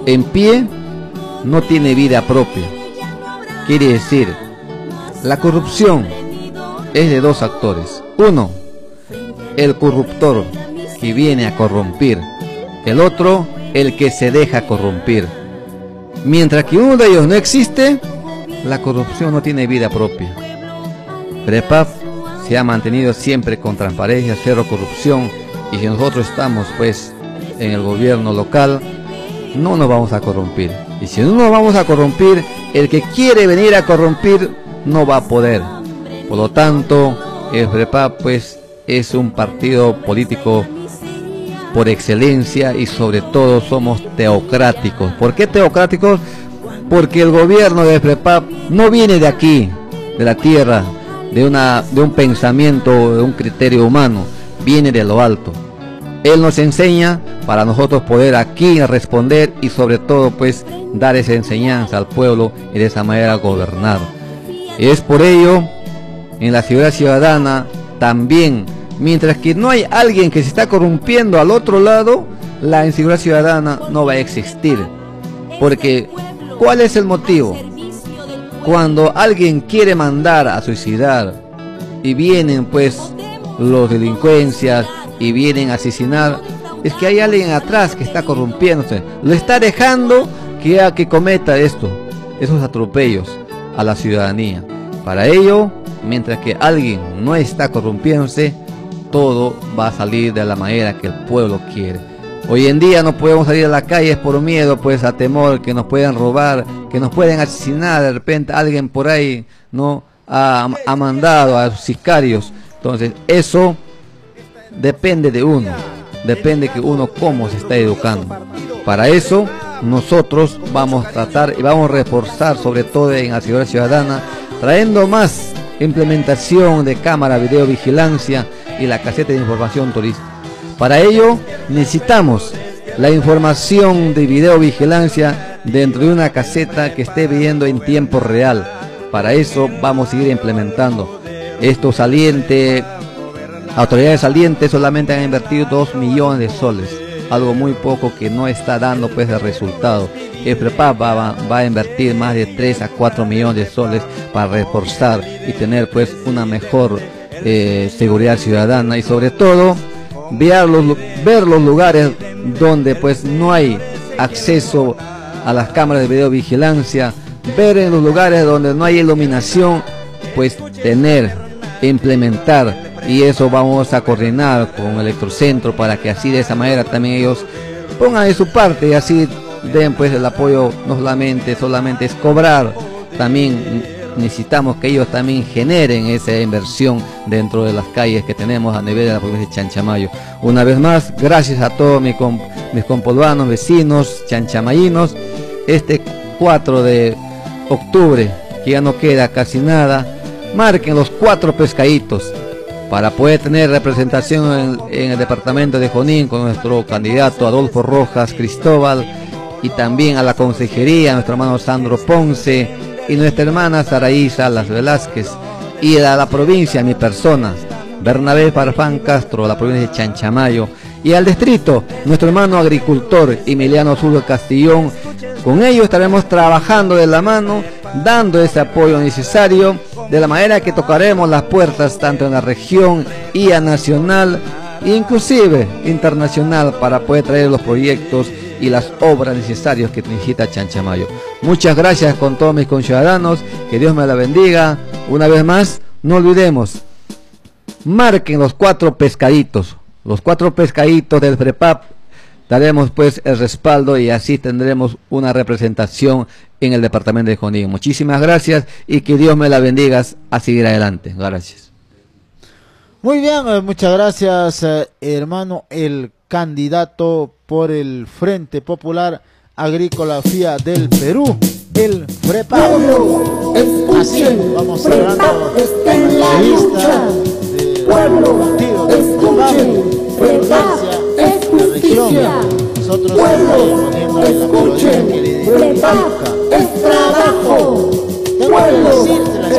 en pie no tiene vida propia. Quiere decir, la corrupción es de dos actores. Uno, el corruptor que viene a corrompir. El otro, el que se deja corrompir. Mientras que uno de ellos no existe, la corrupción no tiene vida propia. FREPAP se ha mantenido siempre con transparencia, cero corrupción, y si nosotros estamos pues en el gobierno local, no nos vamos a corrompir. Y si no nos vamos a corrompir, el que quiere venir a corrompir no va a poder. Por lo tanto, el FREPAP pues es un partido político por excelencia y sobre todo somos teocráticos. ¿Por qué teocráticos? Porque el gobierno de FREPAP no viene de aquí, de la tierra, de un pensamiento, de un criterio humano, viene de lo alto. Él nos enseña para nosotros poder aquí responder y sobre todo pues dar esa enseñanza al pueblo y de esa manera gobernar. Y es por ello, en la seguridad ciudadana también, mientras que no hay alguien que se está corrompiendo al otro lado, la inseguridad ciudadana no va a existir. Porque, ¿cuál es el motivo? Cuando alguien quiere mandar a suicidar y vienen pues los delincuencias y vienen a asesinar, es que hay alguien atrás que está corrompiéndose, lo está dejando que cometa esos atropellos a la ciudadanía. Para ello, mientras que alguien no está corrompiéndose, todo va a salir de la manera que el pueblo quiere. Hoy en día no podemos salir a la calle por miedo, pues a temor que nos puedan robar, que nos pueden asesinar. De repente alguien por ahí no ha mandado a sus sicarios. Entonces eso depende de uno, depende que uno cómo se está educando. Para eso nosotros vamos a tratar y vamos a reforzar, sobre todo en la seguridad ciudadana, trayendo más implementación de cámara, videovigilancia y la caseta de información turística. Para ello necesitamos la información de videovigilancia dentro de una caseta que esté viendo en tiempo real. Para eso vamos a seguir implementando. Estos salientes, autoridades salientes solamente han invertido 2 millones de soles, algo muy poco que no está dando pues el resultado. El FREPAP va a invertir más de 3 a 4 millones de soles para reforzar y tener pues una mejor seguridad ciudadana y sobre todo ver los lugares donde pues no hay acceso a las cámaras de videovigilancia, ver en los lugares donde no hay iluminación, pues implementar, y eso vamos a coordinar con Electrocentro para que así de esa manera también ellos pongan de su parte y así den pues el apoyo. No solamente es cobrar, también necesitamos que ellos también generen esa inversión dentro de las calles que tenemos a nivel de la provincia de Chanchamayo. Una vez más, gracias a todos mis compolvanos, vecinos, chanchamayinos. Este 4 de octubre, que ya no queda casi nada, marquen los 4 pescaditos para poder tener representación en el departamento de Junín con nuestro candidato Adolfo Rojas Cristóbal, y también a la consejería, nuestro hermano Sandro Ponce y nuestra hermana Saraí Salas Velázquez, y a la provincia, mi persona, Bernabé Farfán Castro, la provincia de Chanchamayo, y al distrito, nuestro hermano agricultor Emiliano Zulga Castillón. Con ellos estaremos trabajando de la mano, dando ese apoyo necesario, de la manera que tocaremos las puertas tanto en la región y a nacional, e inclusive internacional, para poder traer los proyectos y las obras necesarias que necesita Chanchamayo. Muchas gracias con todos mis conciudadanos, que Dios me la bendiga. Una vez más, no olvidemos, marquen los 4 pescaditos, del FREPAP. Daremos pues el respaldo y así tendremos una representación en el departamento de Junín. Muchísimas gracias y que Dios me la bendiga a seguir adelante. Gracias. Muy bien, muchas gracias, hermano, el candidato por el Frente Popular Agrícola FIA del Perú, el FREPAP. Así vamos cerrando la entrevista del partido del FREPAP, la región. Nosotros poniendo la melodía que le identifica